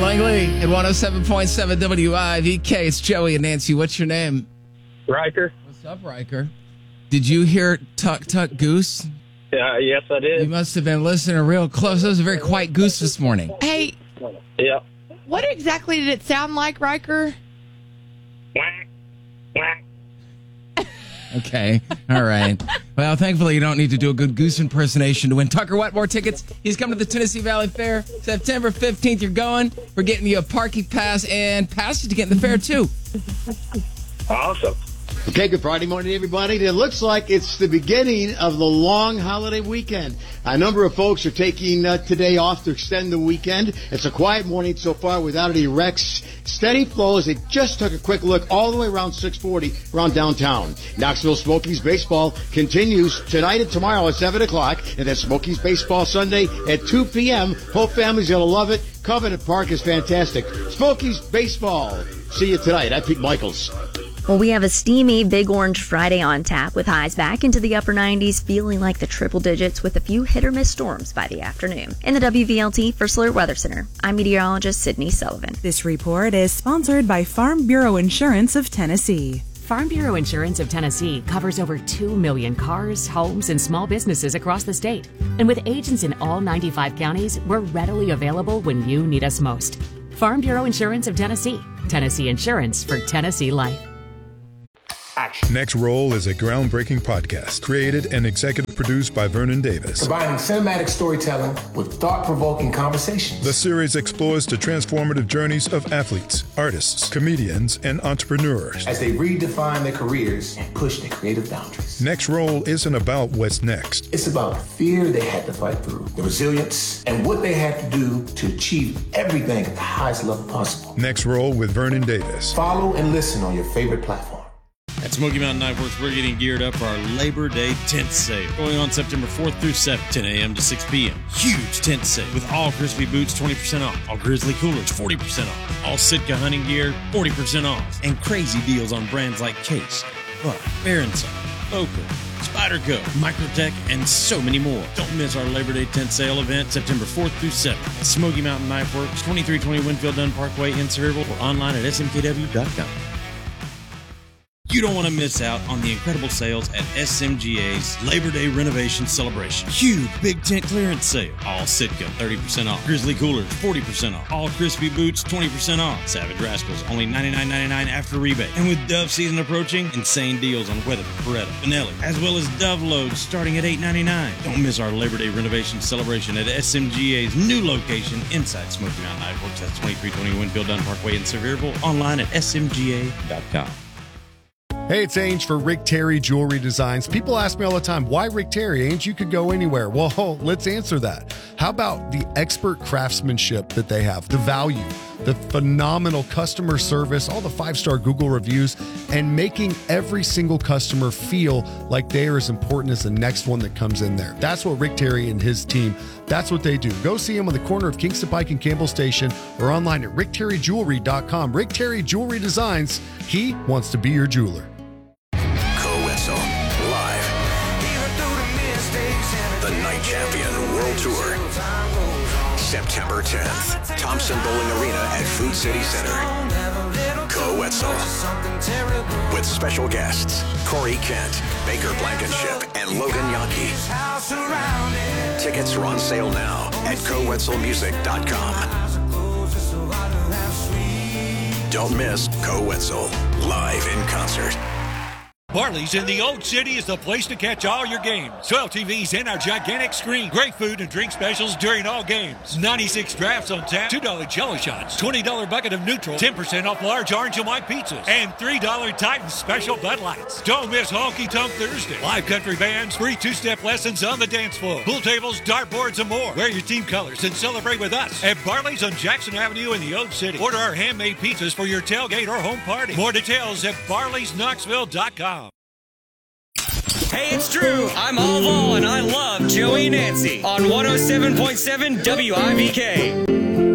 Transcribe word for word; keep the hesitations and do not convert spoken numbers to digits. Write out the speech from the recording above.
Langley at one oh seven point seven W I V K. It's Joey and Nancy. What's your name? Riker. What's up, Riker? Did you hear Tuck Tuck Goose? Uh, yes, I did. You must have been listening real close. That was a very quiet goose this morning. Hey, Yeah. what exactly did it sound like, Riker? Quack, quack. Okay. All right. Well, thankfully, you don't need to do a good goose impersonation to win Tucker Wetmore tickets. He's coming to the Tennessee Valley Fair September fifteenth. You're going. We're getting you a parking pass and passes to get in the fair, too. Awesome. Okay, good Friday morning, everybody. It looks like it's the beginning of the long holiday weekend. A number of folks are taking uh, today off to extend the weekend. It's a quiet morning so far without any wrecks. Steady flow as they just took a quick look all the way around six forty around downtown. Knoxville Smokies baseball continues tonight and tomorrow at seven o'clock. And then Smokies baseball Sunday at two p.m. Whole family's going to love it. Covenant Park is fantastic. Smokies baseball. See you tonight. I'm Pete Michaels. Well, we have a steamy Big Orange Friday on tap with highs back into the upper nineties, feeling like the triple digits with a few hit-or-miss storms by the afternoon. In the W V L T First Alert Weather Center, I'm meteorologist Sydney Sullivan. This report is sponsored by Farm Bureau Insurance of Tennessee. Farm Bureau Insurance of Tennessee covers over two million cars, homes, and small businesses across the state. And with agents in all ninety-five counties, we're readily available when you need us most. Farm Bureau Insurance of Tennessee. Tennessee Insurance for Tennessee Life. Action. Next Roll is a groundbreaking podcast created and executive produced by Vernon Davis. Combining cinematic storytelling with thought-provoking conversations. The series explores the transformative journeys of athletes, artists, comedians, and entrepreneurs as they redefine their careers and push their creative boundaries. Next Roll isn't about what's next. It's about the fear they had to fight through, the resilience, and what they had to do to achieve everything at the highest level possible. Next Roll with Vernon Davis. Follow and listen on your favorite platform. At Smoky Mountain Knife Works, we're getting geared up for our Labor Day tent sale. Going on September fourth through seventh, ten a.m. to six p.m. Huge tent sale with all crispy boots twenty percent off. All Grizzly coolers forty percent off. All Sitka hunting gear forty percent off. And crazy deals on brands like Case, Buck, Berenson, Boca, Spyderco, Microtech, and so many more. Don't miss our Labor Day tent sale event September fourth through seventh at Smoky Mountain Knife Works, twenty-three twenty Winfield Dunn Parkway in Sevierville, or online at S M K W dot com. You don't want to miss out on the incredible sales at S M G A's Labor Day Renovation Celebration. Huge big tent clearance sale. All Sitka, thirty percent off. Grizzly coolers, forty percent off. All crispy boots, twenty percent off. Savage Rascals, only ninety-nine ninety-nine after rebate. And with dove season approaching, insane deals on Weatherford, Beretta, Benelli, as well as dove loads starting at eight ninety-nine. Don't miss our Labor Day Renovation Celebration at S M G A's new location inside Smoky Mountain Knife Works. That's twenty-three twenty Winfield Dunn Parkway in Sevierville. Online at S M G A dot com. Hey, it's Ange for Rick Terry Jewelry Designs. People ask me all the time, why Rick Terry? Ange, you could go anywhere. Well, let's answer that. How about the expert craftsmanship that they have, the value, the phenomenal customer service, all the five-star Google reviews, and making every single customer feel like they are as important as the next one that comes in there. That's what Rick Terry and his team, that's what they do. Go see him on the corner of Kingston Pike and Campbell Station or online at rick terry jewelry dot com. Rick Terry Jewelry Designs, he wants to be your jeweler. Co-Wetzel, live. The Night Champion World Tour. September tenth, Thompson Bowling Arena at Food City Center. Co-Wetzel. With special guests, Corey Kent, Baker Blankenship, and Logan Yankee. Tickets are on sale now at co wetzel music dot com. Don't miss Co-Wetzel, live in concert. Barley's in the Old City is the place to catch all your games. twelve T Vs and our gigantic screen. Great food and drink specials during all games. ninety-six drafts on tap, two dollar Jello shots, twenty dollar bucket of neutral, ten percent off large orange and white pizzas, and three dollar Titan special Bud Lights. Don't miss Honky Tonk Thursday. Live country bands, free two-step lessons on the dance floor, pool tables, dartboards, and more. Wear your team colors and celebrate with us at Barley's on Jackson Avenue in the Old City. Order our handmade pizzas for your tailgate or home party. More details at barleys knoxville dot com. Hey, it's Drew. I'm Alvo, and I love Joey and Nancy on one oh seven point seven W I V K.